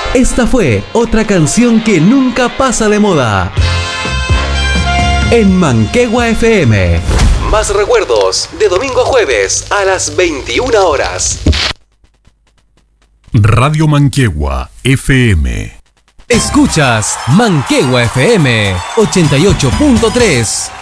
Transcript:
Esta fue otra canción que nunca pasa de moda. En Manquehue FM. Más recuerdos de domingo a jueves a las 21 horas. Radio Manquehue FM. Escuchas Manquehue FM 88.3.